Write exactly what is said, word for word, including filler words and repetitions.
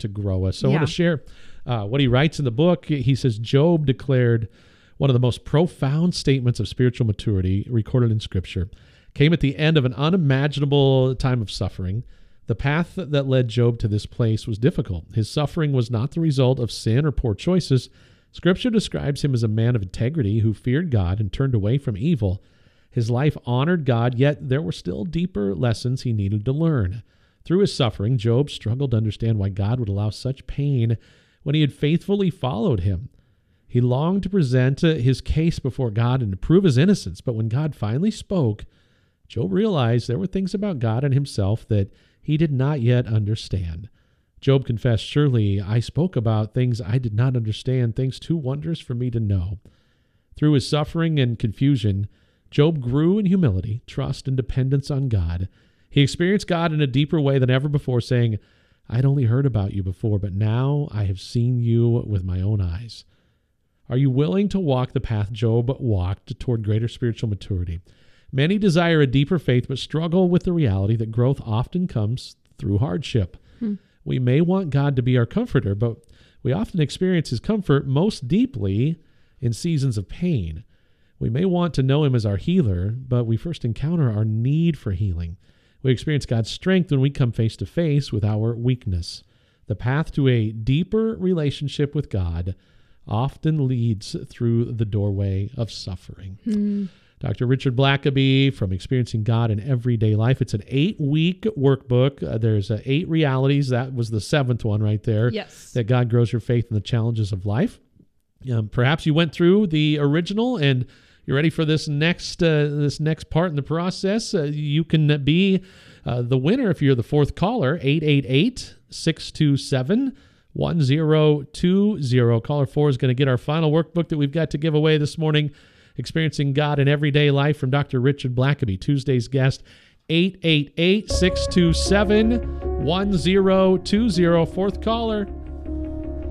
to grow us. So Yeah. I want to share uh, what he writes in the book. He says, Job declared one of the most profound statements of spiritual maturity recorded in Scripture. Came at the end of an unimaginable time of suffering. The path that led Job to this place was difficult. His suffering was not the result of sin or poor choices. Scripture describes him as a man of integrity who feared God and turned away from evil. His life honored God, yet there were still deeper lessons he needed to learn. Through his suffering, Job struggled to understand why God would allow such pain when he had faithfully followed him. He longed to present his case before God and to prove his innocence, but when God finally spoke, Job realized there were things about God and himself that he did not yet understand. Job confessed, "Surely I spoke about things I did not understand, things too wondrous for me to know." Through his suffering and confusion, Job grew in humility, trust, and dependence on God. He experienced God in a deeper way than ever before, saying, "I had only heard about you before, but now I have seen you with my own eyes." Are you willing to walk the path Job walked toward greater spiritual maturity? Many desire a deeper faith, but struggle with the reality that growth often comes through hardship. Hmm. We may want God to be our comforter, but we often experience his comfort most deeply in seasons of pain. We may want to know him as our healer, but we first encounter our need for healing. We experience God's strength when we come face to face with our weakness. The path to a deeper relationship with God often leads through the doorway of suffering. Hmm. Doctor Richard Blackaby from Experiencing God in Everyday Life. It's an eight-week workbook. Uh, there's uh, eight realities. That was the seventh one right there. Yes. That God grows your faith in the challenges of life. Um, perhaps you went through the original and you're ready for this next uh, this next part in the process. Uh, you can be uh, the winner if you're the fourth caller, eight eight eight, six two seven, one zero two zero. Caller four is going to get our final workbook that we've got to give away this morning, Experiencing God in Everyday Life from Doctor Richard Blackaby, Tuesday's guest, eight eight eight, six two seven, one zero two zero. Fourth caller.